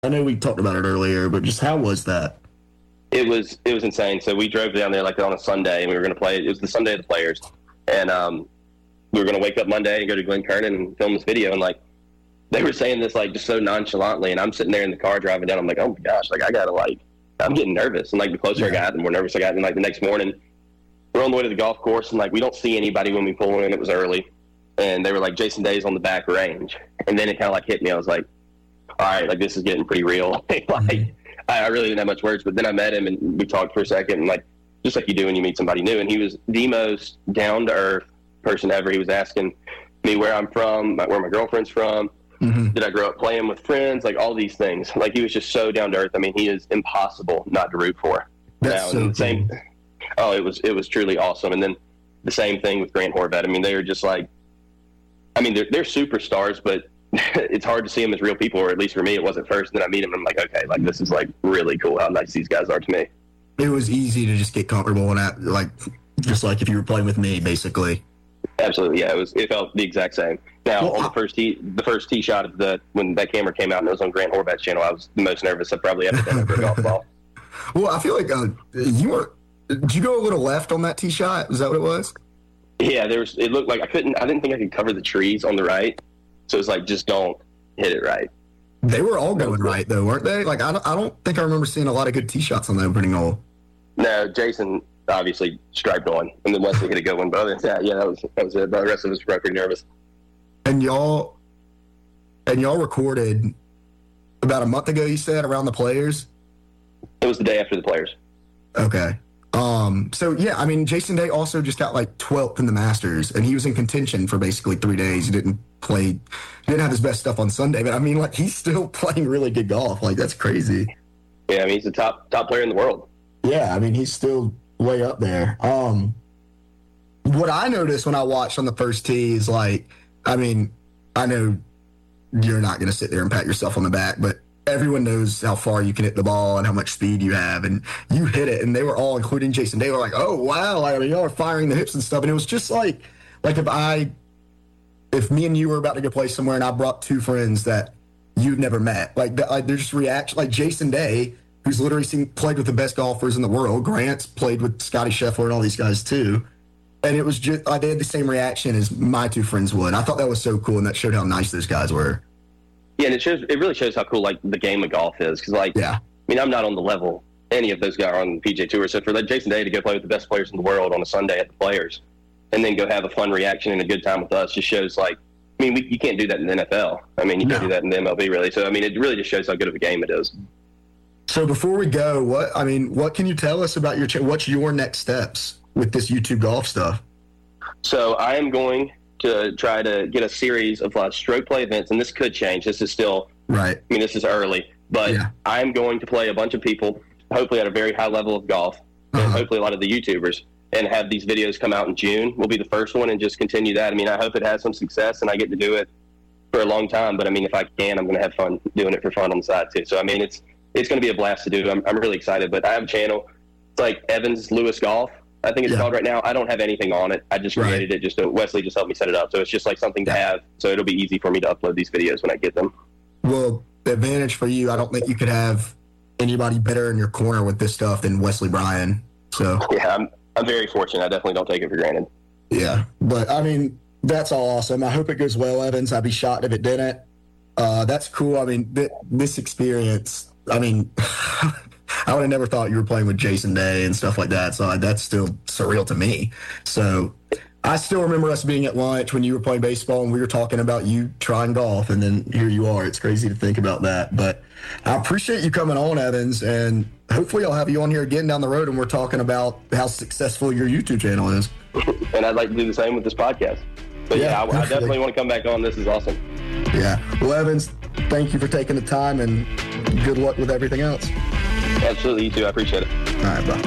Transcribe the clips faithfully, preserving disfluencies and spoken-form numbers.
I know we talked about it earlier, but just how was that? It was it was insane. So we drove down there like on a Sunday, and we were going to play. It was the Sunday of the players, and um, we were going to wake up Monday and go to Glen Kernan and film this video. And like they were saying this like just so nonchalantly, and I'm sitting there in the car driving down. I'm like, oh my gosh, like I gotta like I'm getting nervous. And like the closer yeah. I got, the more nervous I got. And like the next morning, we're on the way to the golf course, and like we don't see anybody when we pull in. It was early, and they were like Jason Day's on the back range, and then it kind of like hit me. I was like, all right, like this is getting pretty real. like. Mm-hmm. I really didn't have much words, but then I met him and we talked for a second, and like just like you do when you meet somebody new. And he was the most down to earth person ever. He was asking me where I'm from, where my girlfriend's from, mm-hmm. did I grow up playing with friends, like all these things. Like he was just so down to earth. I mean, he is impossible not to root for. That's now, so the same. Cool. Oh, it was it was truly awesome. And then the same thing with Grant Horvat. I mean, they were just like, I mean, they're, they're superstars, but it's hard to see them as real people, or at least for me, it wasn't first. And then I meet them, and I'm like, okay, like this is like really cool how nice these guys are to me. It was easy to just get comfortable and that, like, just like if you were playing with me, basically. Absolutely, yeah. It was. It felt the exact same. Now, well, on the first tee, the first tee shot of the when that camera came out and it was on Grant Horvat's channel, I was the most nervous I've probably ever been over a golf ball. Well, I feel like uh, you were. Did you go a little left on that tee shot? Was that what it was? Yeah, there was. It looked like I couldn't. I didn't think I could cover the trees on the right. So it's like, just don't hit it right. They were all going right, though, weren't they? Like, I don't, I don't think I remember seeing a lot of good tee shots on the opening hole. No, Jason obviously striped on, and then Wesley hit a good one. But other than that, yeah, that was that was it. But the rest of us were pretty nervous. And y'all, and y'all recorded about a month ago, you said, around the players? It was the day after the players. Okay. Um, so, yeah, I mean, Jason Day also just got, like, twelfth in the Masters, and he was in contention for basically three days. He didn't play, he didn't have his best stuff on Sunday, but, I mean, like, he's still playing really good golf. Like, that's crazy. Yeah, I mean, he's the top top player in the world. Yeah, I mean, he's still way up there. Um, what I noticed when I watched on the first tee is, like, I mean, I know you're not going to sit there and pat yourself on the back, but everyone knows how far you can hit the ball and how much speed you have, and you hit it, and they were all, including Jason, they were like, oh, wow, I mean, y'all are firing the hips and stuff, and it was just like, like if I, if me and you were about to go play somewhere and I brought two friends that you've never met, like, like they're just reaction, like Jason Day, who's literally seen, played with the best golfers in the world, Grant's played with Scotty Scheffler and all these guys too, and it was just, like, they had the same reaction as my two friends would. I thought that was so cool, and that showed how nice those guys were. Yeah, and it shows. It really shows how cool like the game of golf is. Because like, yeah. I mean, I'm not on the level any of those guys are on the P G A Tour. So for like Jason Day to go play with the best players in the world on a Sunday at the Players, and then go have a fun reaction and a good time with us, just shows like, I mean, we, you can't do that in the N F L. I mean, you no. can't do that in the M L B really. So I mean, it really just shows how good of a game it is. So before we go, what I mean, what can you tell us about your ch- what's your next steps with this YouTube golf stuff? So I am going to try to get a series of uh, stroke play events, and this could change. This is still right. I mean, this is early, but yeah. I'm going to play a bunch of people, hopefully at a very high level of golf, and uh-huh. hopefully a lot of the YouTubers, and have these videos come out in June. We'll be the first one, and just continue that. I mean, I hope it has some success, and I get to do it for a long time. But I mean, if I can, I'm going to have fun doing it for fun on the side too. So I mean, it's it's going to be a blast to do. I'm I'm really excited. But I have a channel. It's like Evans Lewis Golf, I think it's yeah. called right now. I don't have anything on it. I just created right. it. Just to, Wesley just helped me set it up. So it's just like something to have. So it'll be easy for me to upload these videos when I get them. Well, the advantage for you, I don't think you could have anybody better in your corner with this stuff than Wesley Bryan. So yeah, I'm I'm very fortunate. I definitely don't take it for granted. Yeah, but I mean, that's all awesome. I hope it goes well, Evans. I'd be shocked if it didn't. Uh, that's cool. I mean, th- this experience. I mean. I would have never thought you were playing with Jason Day and stuff like that. So that's still surreal to me. So I still remember us being at lunch when you were playing baseball and we were talking about you trying golf, and then here you are. It's crazy to think about that. But I appreciate you coming on, Evans, and hopefully I'll have you on here again down the road and we're talking about how successful your YouTube channel is. And I'd like to do the same with this podcast. But yeah, yeah I, I definitely want to come back on. This is awesome. Yeah. Well, Evans, thank you for taking the time, and good luck with everything else. Absolutely, you too. I appreciate it. All right, bro.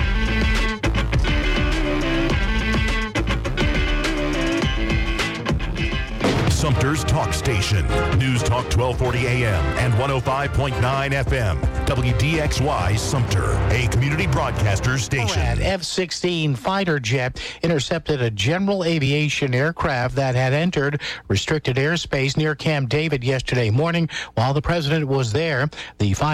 Sumter's Talk Station. News Talk twelve forty A M and one oh five point nine F M. W D X Y Sumter, a community broadcaster station. An F sixteen fighter jet intercepted a general aviation aircraft that had entered restricted airspace near Camp David yesterday morning while the president was there. The